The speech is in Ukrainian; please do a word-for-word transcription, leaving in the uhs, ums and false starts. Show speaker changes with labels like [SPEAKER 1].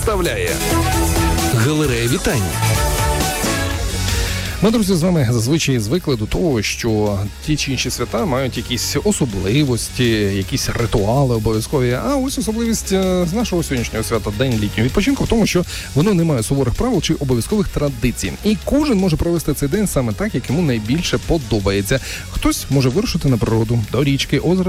[SPEAKER 1] представляє Галерея вітань.
[SPEAKER 2] Ми, друзі, з вами зазвичай звикли до того, що ті чи інші свята мають якісь особливості, якісь ритуали обов'язкові. А ось особливість з нашого сьогоднішнього свята – День літнього відпочинку в тому, що воно не має суворих правил чи обов'язкових традицій. І кожен може провести цей день саме так, як йому найбільше подобається. Хтось може вирушити на природу, до річки, озера,